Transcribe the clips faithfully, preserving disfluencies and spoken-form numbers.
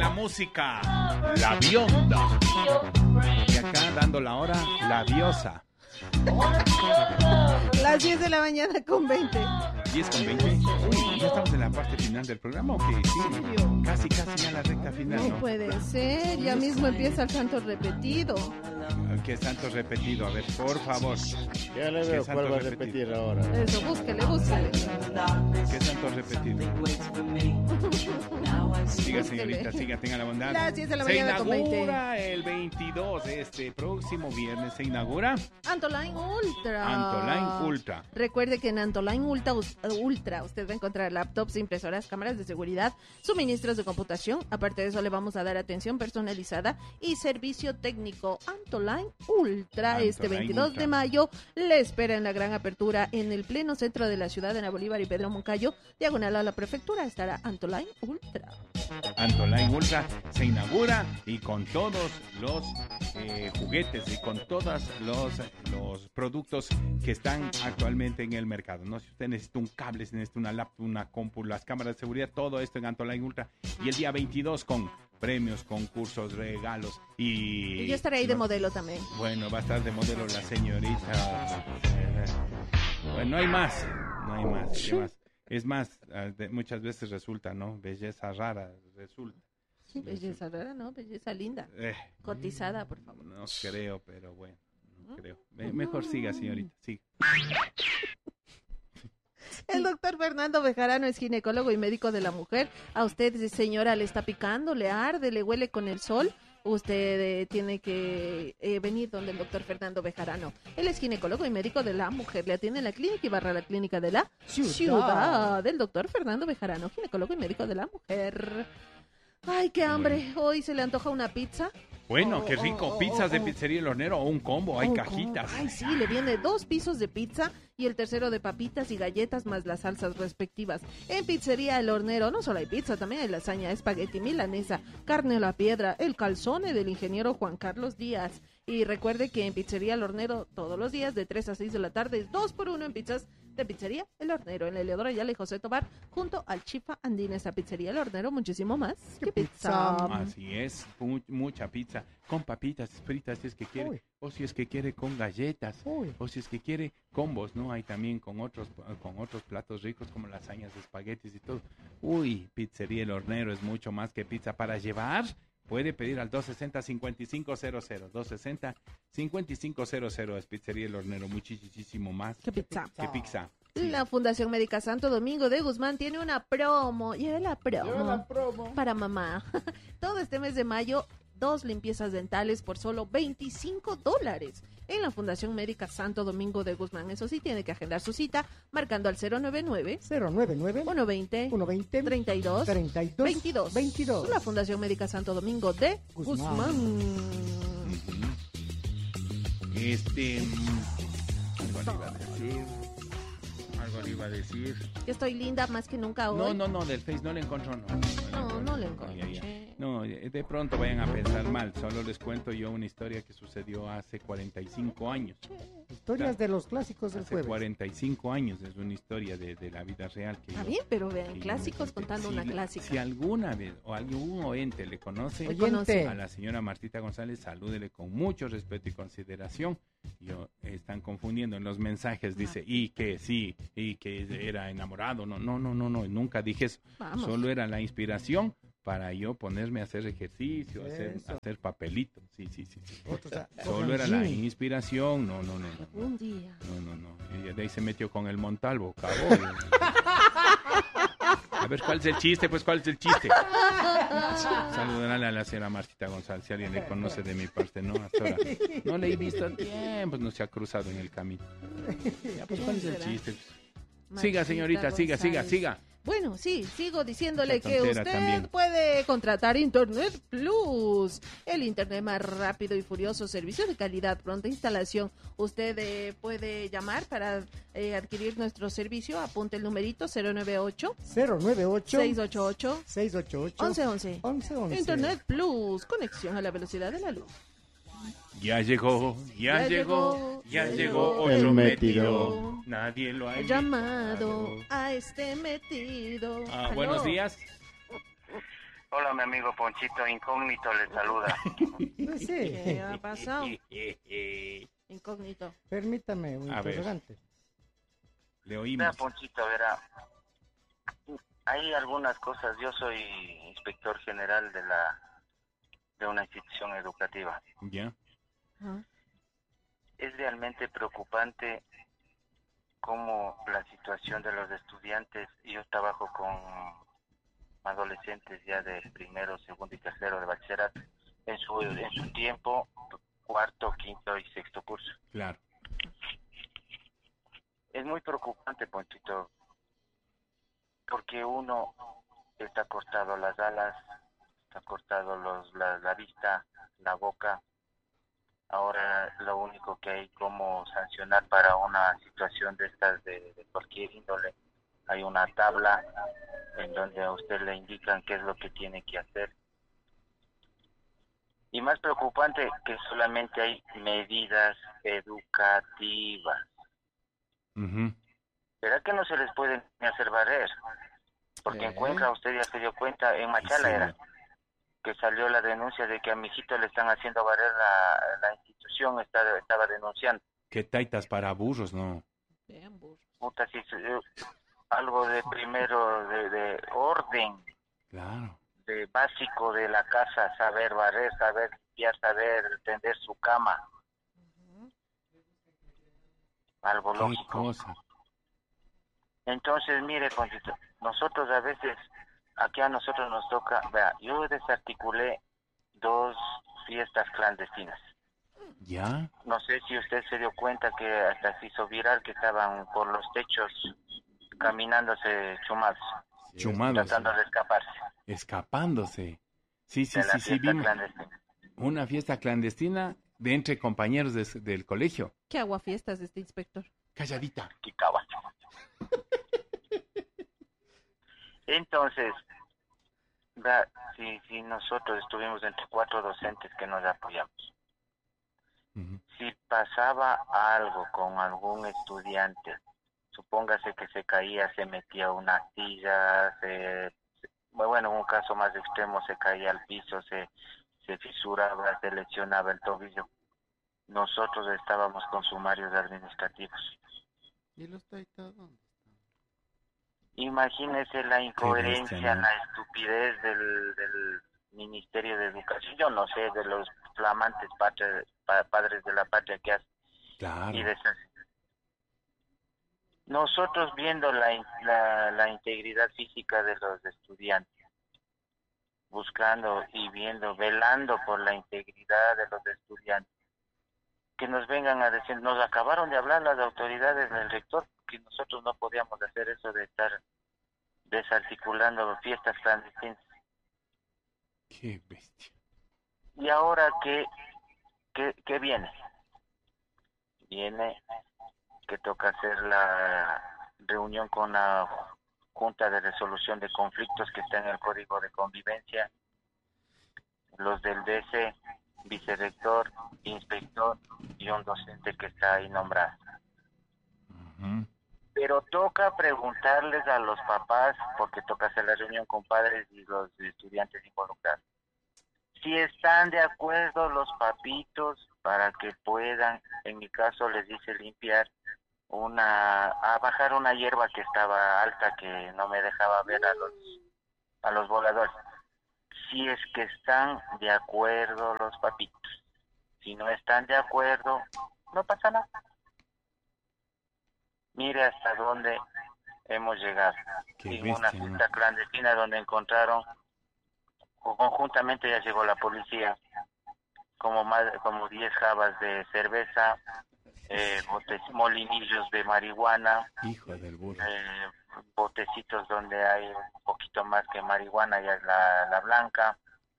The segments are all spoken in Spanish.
la música, la bionda. Y acá dando la hora, la diosa. Las diez de la mañana con veinte. diez con veinte. Uy, ya estamos en la parte final del programa, ¿o qué? Sí, casi, casi ya la recta final, ¿no? No puede ser, ya mismo empieza el canto repetido. ¿Qué santo repetido? A ver, por favor. Ya le veo cuál va a repetir ahora. Eso, búsquele, búsquele. ¿Qué santo repetido? Siga, señorita, siga, tenga la bondad. Las diez de la se mañana con veinte. Se inaugura el veintidós, este próximo viernes se inaugura Antoline Ultra. Antoline Ultra. Recuerde que en Antoline Ultra, Ultra usted va a encontrar laptops, impresoras, cámaras de seguridad, suministros de computación. Aparte de eso, le vamos a dar atención personalizada y servicio técnico. Antoline Ultra, Antoline este veintidós Ultra. De mayo, le espera en la gran apertura en el pleno centro de la ciudad, en la Bolívar y Pedro Moncayo, diagonal a la prefectura, estará Antoline Ultra. Antoline Ultra se inaugura y con todos los eh, juguetes y con todos los, los productos que están actualmente en el mercado, ¿no? Si usted necesita un cable, si necesita una laptop, una compu, las cámaras de seguridad, todo esto en Antoline Ultra. Y el día veintidós con premios, concursos, regalos y... Y yo estaré ahí no, de modelo también. Bueno, va a estar de modelo la señorita. Bueno, no hay más, no hay más. ¿Qué más? Es más, muchas veces resulta, ¿no? Belleza rara, resulta. Sí, belleza rara, ¿no? Belleza linda. Eh, Cotizada, por favor. No creo, pero bueno, no creo. Mejor siga, señorita, siga. El doctor Fernando Bejarano es ginecólogo y médico de la mujer. A usted, señora, le está picando, le arde, le huele con el sol. Usted eh, tiene que eh, venir donde el doctor Fernando Bejarano. Él es ginecólogo y médico de la mujer. Le atiende en la clínica y barra la clínica de la ciudad, ciudad del doctor Fernando Bejarano, ginecólogo y médico de la mujer. Ay, qué hambre. Hoy se le antoja una pizza. Bueno, oh, qué rico. Oh, Pizzas oh, de Pizzería El Hornero o un combo. Hay cajitas. Combo. Ay, sí, le viene dos pisos de pizza y el tercero de papitas y galletas más las salsas respectivas. En Pizzería El Hornero no solo hay pizza, también hay lasaña, espagueti, milanesa, carne a la piedra, el calzone del ingeniero Juan Carlos Díaz. Y recuerde que en Pizzería El Hornero todos los días de tres a seis de la tarde es dos por uno en pizzas de Pizzería El Hornero, en la Eleodora Ayala y José Tobar, junto al Chifa Andina. Esa Pizzería El Hornero, muchísimo más que pizza. Así es, mu- mucha pizza, con papitas fritas si es que quiere, Uy. o si es que quiere con galletas, Uy. o si es que quiere combos, ¿no? Hay también con otros con otros platos ricos como lasañas, espaguetis y todo. Uy, Pizzería El Hornero es mucho más que pizza para llevar. Puede pedir al dos sesenta, cincuenta y cinco cero cero, dos sesenta, cincuenta y cinco cero cero, es Pizzería El Hornero, muchísimo más que pizza. Que pizza. Sí. La Fundación Médica Santo Domingo de Guzmán tiene una promo, lleve la promo, lleve la promo para mamá. Todo este mes de mayo, dos limpiezas dentales por solo veinticinco dólares en la Fundación Médica Santo Domingo de Guzmán. Eso sí, tiene que agendar su cita marcando al cero nueve nueve, cero nueve nueve, uno veinte, uno veinte, treinta y dos, treinta y dos, veintidós. veintidós. La Fundación Médica Santo Domingo de Guzmán. Guzmán. Este... Algo le iba a decir... Algo le iba a decir... Que estoy linda más que nunca hoy. No, no, no, del Face no le encontró, no. No, no le encontré. No, de pronto vayan a pensar mal. Solo les cuento yo una historia que sucedió hace cuarenta y cinco años. Historias de los clásicos del hace jueves. cuarenta y cinco años, es una historia de, de la vida real. Que Está yo, bien, pero vean, clásicos yo, contando si, una clásica. Si alguna vez o algún oyente le conoce oyente. a la señora Martita González, salúdele con mucho respeto y consideración. Yo, están confundiendo en los mensajes, dice, y que sí, y que era enamorado. No, no, no, no, no, nunca dije eso. Vamos. Solo era la inspiración para yo ponerme a hacer ejercicio, hacer, hacer papelito. Sí, sí, sí. sí. Otros, Solo era la inspiración. No, no, no. no. Un día. No, no, no. Ella de ahí se metió con el Montalvo, cabrón. A ver, ¿cuál es el chiste? Pues, ¿cuál es el chiste? Saludarle a la señora Martita González, si alguien le conoce de mi parte, ¿no? Hasta ahora no le he visto en tiempo, no se ha cruzado en el camino. Ya, pues, ¿cuál es el chiste? Martita siga, señorita, siga, siga, siga. Bueno, sí, sigo diciéndole que usted también. puede contratar Internet Plus, el internet más rápido y furioso, servicio de calidad, pronta instalación. Usted eh, puede llamar para eh, adquirir nuestro servicio. Apunte el numerito cero nueve ocho, cero nueve ocho, seis ocho ocho, seis ocho ocho, once once. once once. Internet Plus, conexión a la velocidad de la luz. Ya llegó, ya, ya llegó, llegó, ya llegó otro el metido. metido. Nadie lo ha llamado a este metido. Ah, buenos días. Hola, mi amigo Ponchito Incógnito le saluda. Pues sí. ¿Qué ha pasado? Incógnito. Permítame un A ver. interrogante. Le Vea, oímos. Ponchito, verá. Hay algunas cosas. Yo soy inspector general de la de una institución educativa. Ya. Ajá. Es realmente preocupante cómo la situación de los estudiantes. Yo trabajo con adolescentes ya de primero, segundo y tercero de bachillerato. En su, en su tiempo, cuarto, quinto y sexto curso. Claro. Es muy preocupante, Ponchito, porque uno está cortado las alas, está cortado los, la, la vista, la boca. Ahora lo único que hay como sancionar para una situación de estas de, de cualquier índole, hay una tabla en donde a usted le indican qué es lo que tiene que hacer. Y más preocupante que solamente hay medidas educativas. Ujú. ¿Será que no se les puede ni hacer barrer? Porque en Eh. Cuenca usted ya se dio cuenta, en Machala Sí. era, que salió la denuncia de que a mi hijito le están haciendo barrer la, la institución, está, estaba denunciando. Qué taitas para burros, ¿no? Bien, burros. Puta, si se- algo de primero, de, de orden, Claro. de básico de la casa, saber barrer, saber limpiar, saber tender su cama. Algo Qué lógico. cosa. Entonces, mire, Conchito, nosotros a veces, aquí a nosotros nos toca, vea, yo desarticulé dos fiestas clandestinas. ¿Ya? No sé si usted se dio cuenta que hasta se hizo viral que estaban por los techos caminándose chumados, Chumados. tratando de escaparse Escapándose. Sí, sí, de la sí, sí, fiesta vimos. clandestina. Una fiesta clandestina de entre compañeros de- del colegio. ¿Qué aguafiestas de este inspector? Calladita. Quicaba. Entonces, vea, si, si nosotros estuvimos entre cuatro docentes que nos apoyamos, Ujú. si pasaba algo con algún estudiante, supóngase que se caía, se metía una silla, se, se- bueno, en un caso más extremo se caía al piso, se, se fisuraba, se lesionaba el tobillo. Nosotros estábamos con sumarios administrativos. ¿Y los taitados dónde están? Imagínese la incoherencia, bestia, ¿no? la estupidez del, del Ministerio de Educación, yo no sé, de los flamantes patria- pa- padres de la patria que hacen Claro. y deshacen. Nosotros viendo la, in- la, la integridad física de los estudiantes, buscando y viendo, velando por la integridad de los estudiantes, que nos vengan a decir, nos acabaron de hablar las autoridades del rector, que nosotros no podíamos hacer eso de estar desarticulando fiestas clandestinas. Qué bestia. ¿Y ahora qué, qué, qué viene? Viene que toca hacer la reunión con la Junta de Resolución de Conflictos que está en el Código de Convivencia, los del D C, vicerrector, inspector y un docente que está ahí nombrado. Ujú. Pero toca preguntarles a los papás, porque toca hacer la reunión con padres y los estudiantes involucrados, si están de acuerdo los papitos para que puedan, en mi caso les dice limpiar una, a bajar una hierba que estaba alta que no me dejaba ver a los, a los voladores. Si es que están de acuerdo los papitos, si no están de acuerdo, no pasa nada. Mire hasta dónde hemos llegado. Qué En una bestia, ¿no? fiesta clandestina donde encontraron, o conjuntamente ya llegó la policía, como más, como diez jabas de cerveza, eh, botes, molinillos de marihuana, Hijo del burro. eh, botecitos donde hay un poquito más que marihuana, ya es la, la blanca.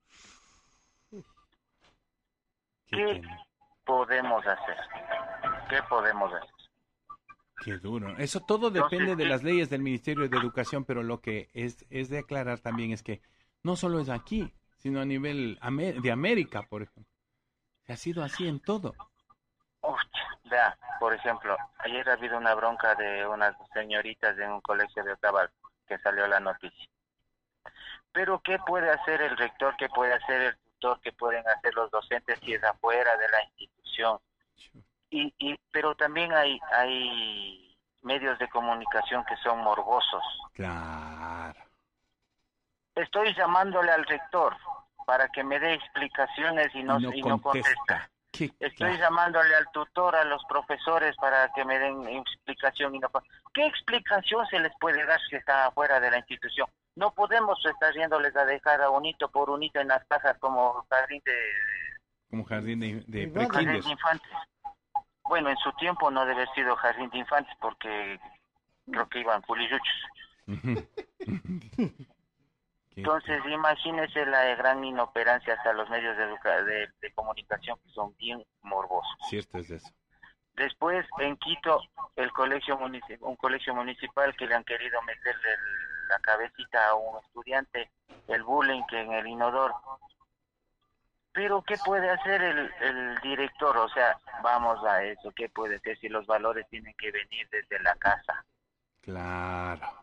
Qué, ¿Qué pena. podemos hacer? ¿Qué podemos hacer? Qué duro. Eso todo Entonces, depende de ¿qué? las leyes del Ministerio de Educación, pero lo que es, es de aclarar también es que no solo es aquí, sino a nivel ame- de América, por ejemplo. Ha sido así en todo. Uf, vea, por ejemplo, ayer ha habido una bronca de unas señoritas en un colegio de Otavalo, que salió la noticia. Pero ¿qué puede hacer el rector? ¿Qué puede hacer el tutor? ¿Qué pueden hacer los docentes si es afuera de la institución? Y, y pero también hay hay medios de comunicación que son morbosos. Claro. Estoy llamándole al rector para que me dé explicaciones y no, Y no y no contesta. contesta. ¿Qué? Estoy Claro. llamándole al tutor, a los profesores para que me den explicación y no. ¿Qué explicación se les puede dar si está afuera de la institución? No podemos estar yéndoles a dejar a unito por unito en las casas como jardín de, Como jardín de, de Igual. jardín prequindes. de infantes. Bueno, en su tiempo no debe haber sido jardín de infantes porque creo que iban pulilluchos. Ujú. Qué- Entonces, imagínese la gran inoperancia hasta los medios de, educa- de, de comunicación que son bien morbosos. Cierto es eso. Después, en Quito, el colegio munici- un colegio municipal que le han querido meterle el- la cabecita a un estudiante, el bullying que en el inodoro. Pero, ¿qué puede hacer el, el director? O sea, vamos a eso, ¿qué puede hacer si los valores tienen que venir desde la casa? Claro.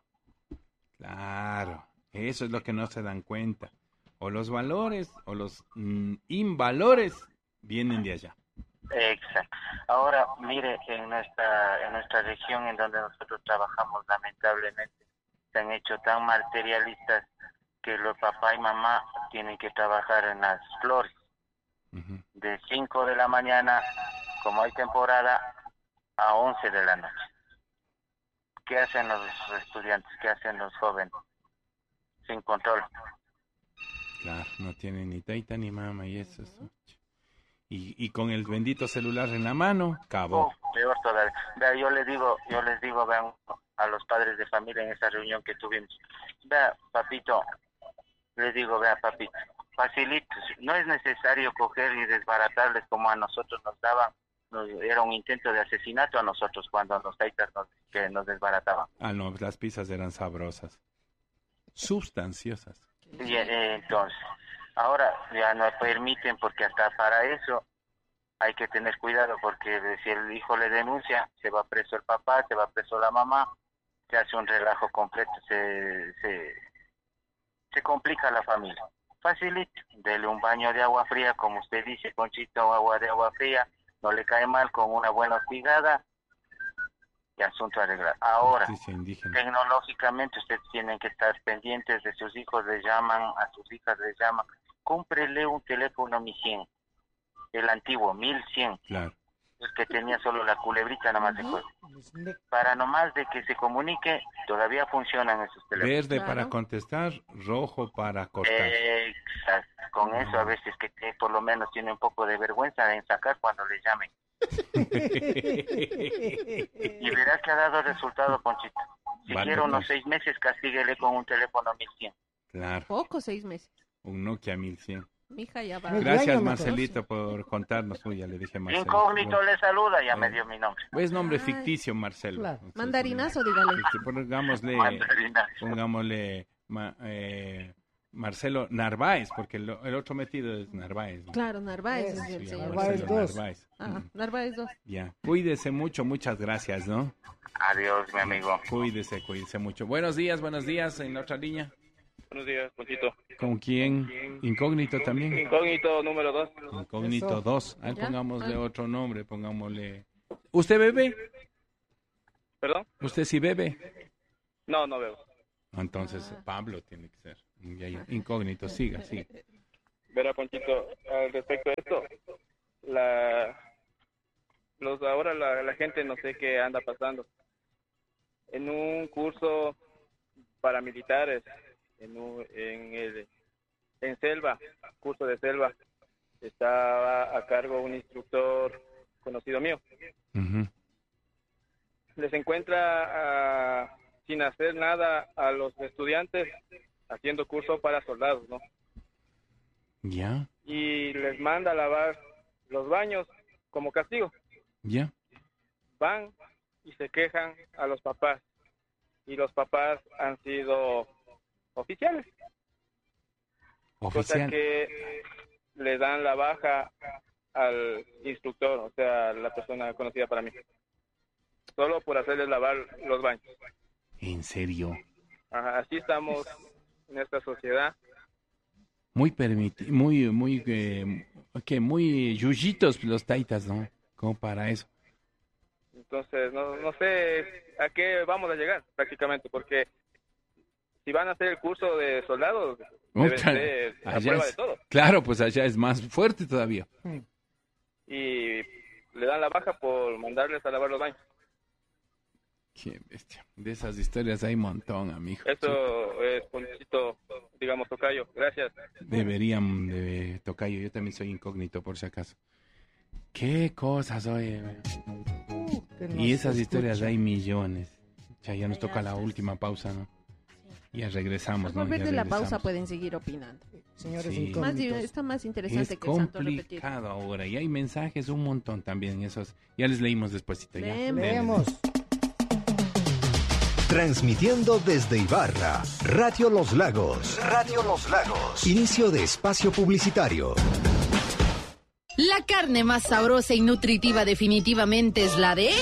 Claro. Eso es lo que no se dan cuenta. O los valores o los mm, invalores vienen de allá. Exacto. Ahora, mire, en nuestra en nuestra región en donde nosotros trabajamos, lamentablemente, se han hecho tan materialistas que los papá y mamá tienen que trabajar en las flores Ujú. de cinco de la mañana, como hay temporada, a once de la noche. ¿Qué hacen los estudiantes? ¿Qué hacen los jóvenes? Sin control. Claro, no tienen ni taita ni mama y eso. eso. Y, y con el bendito celular en la mano, acabó. Oh, peor todavía. Vea, yo les digo, yo les digo, vean, a los padres de familia en esa reunión que tuvimos. Vea, papito, les digo, vea, papito, facilito, no es necesario coger y desbaratarles como a nosotros nos daban. Nos- era un intento de asesinato a nosotros cuando los taitas nos, que nos desbarataban. Ah, no, las pizzas eran sabrosas. Sustanciosas. Y eh, entonces, ahora ya no permiten porque hasta para eso hay que tener cuidado porque si el hijo le denuncia, se va preso el papá, se va preso la mamá, se hace un relajo completo, se, se, se complica la familia. Facilito, dele un baño de agua fría, como usted dice, Conchito, agua de agua fría, no le cae mal con una buena hostigada y asunto arreglado. Ahora, Justicia indígena. tecnológicamente ustedes tienen que estar pendientes de sus hijos, les llaman, a sus hijas les llaman, cómprele un teléfono Mi cien, el antiguo, mil cien, Claro. el que tenía solo la culebrita nomás de Ujú. juego. Snack. Para nomás de que se comunique, todavía funcionan esos teléfonos. Verde Claro. para contestar, rojo para cortar. Exacto. Con eso a veces que te- por lo menos tiene un poco de vergüenza en sacar cuando le llamen. Y verás que ha dado resultado, Ponchito. Si Va a quiere unos tocar. seis meses, castíguele con un teléfono mil cien. Claro, Poco, seis meses. un Nokia mil cien. Mija ya va. Medio Gracias, año, mejor. Marcelito, por contarnos. Uy, ya le dije a Marcelo. Incógnito le saluda, ya Eh. me dio mi nombre. Es nombre Ay. ficticio, Marcelo. Claro. Entonces, Mandarinazo, dígale. este, Pongámosle, Mandarina. pongámosle ma- eh, Marcelo Narváez, porque el, el otro metido es Narváez. ¿no? Claro, Narváez Es, es el Sí, señor. Narváez Marcelo dos. Narváez. Ajá, Mm, Narváez dos. Ya. Cuídese mucho, muchas gracias, ¿no? Adiós, mi amigo. Cuídese, cuídese mucho. Buenos días, buenos días en la otra línea. Buenos días, Ponchito. ¿Con quién? Incógnito también. Incógnito número dos. Incógnito Eso. dos. Ah, Ya. pongámosle Ah. otro nombre, pongámosle. ¿Usted bebe? ¿Perdón? ¿Usted sí bebe? No, no veo. Entonces Ah. Pablo tiene que ser. Ya, ya. Incógnito, siga, siga. Verá, Ponchito, al respecto de esto, la, los ahora la, la gente no sé qué anda pasando. En un curso paramilitares, en, un, en, el, en selva, curso de selva, estaba a cargo un instructor conocido mío. Ujú. Les encuentra ah, sin hacer nada a los estudiantes haciendo curso para soldados, ¿no? Ya, Y les manda a lavar los baños como castigo. ya. Van y se quejan a los papás. Y los papás han sido oficiales. Cosa Oficial. que le dan la baja al instructor, o sea, la persona conocida para mí. Solo por hacerles lavar los baños. ¿En serio? Ajá, así estamos en esta sociedad. Muy permiti muy, muy, eh, que muy yuyitos los taitas, ¿no? Como para eso. Entonces, no, no sé a qué vamos a llegar prácticamente, porque si van a hacer el curso de soldados, deben ser a prueba es, de todo. Claro, pues allá es más fuerte todavía. Y le dan la baja por mandarles a lavar los baños. Qué bestia. De esas historias hay un montón, amigo. Eso sí. Es Ponchito, digamos, tocayo. Gracias. Deberían de tocayo. Yo también soy incógnito, por si acaso. Qué cosas, oye. Uh, y esas historias hay millones. Ya, ya nos toca la última pausa, ¿no? Ya regresamos, ¿no? Al volver ya de la regresamos. pausa pueden seguir opinando. Señores Sí. Más, está más interesante es que el santo repetido. complicado ahora. Y hay mensajes un montón también. Esos ya les leímos despuesito. Ya. Leemos. Leemos. Transmitiendo desde Ibarra, Radio Los Lagos. Radio Los Lagos. Inicio de espacio publicitario. La carne más sabrosa y nutritiva definitivamente es la de...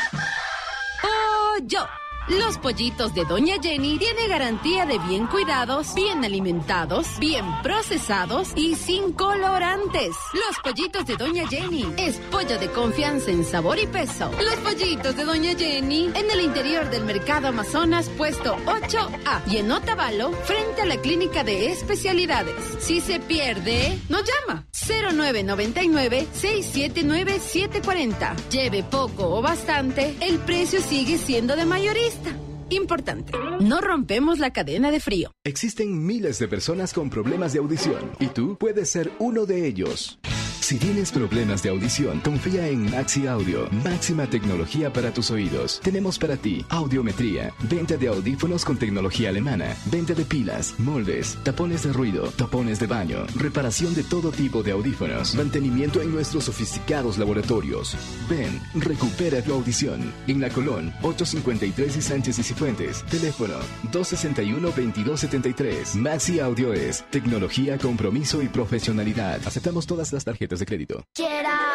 Pollo. Los pollitos de Doña Jenny tienen garantía de bien cuidados, bien alimentados, bien procesados y sin colorantes. Los pollitos de Doña Jenny es pollo de confianza en sabor y peso. Los pollitos de Doña Jenny en el interior del Mercado Amazonas, puesto ocho A y en Otavalo, frente a la Clínica de Especialidades. Si se pierde, nos llama cero nueve nueve nueve, seis siete nueve, siete cuatro cero. Lleve poco o bastante, el precio sigue siendo de mayorista. Importante, no rompemos la cadena de frío. Existen miles de personas con problemas de audición y tú puedes ser uno de ellos. Si tienes problemas de audición, confía en Maxi Audio. Máxima tecnología para tus oídos. Tenemos para ti audiometría, venta de audífonos con tecnología alemana, venta de pilas, moldes, tapones de ruido, tapones de baño, reparación de todo tipo de audífonos, mantenimiento en nuestros sofisticados laboratorios. Ven, recupera tu audición. En La Colón, ochocientos cincuenta y tres y Sánchez y Cifuentes. Teléfono dos sesenta y uno, veintidós setenta y tres. Maxi Audio es tecnología, compromiso y profesionalidad. Aceptamos todas las tarjetas de crédito.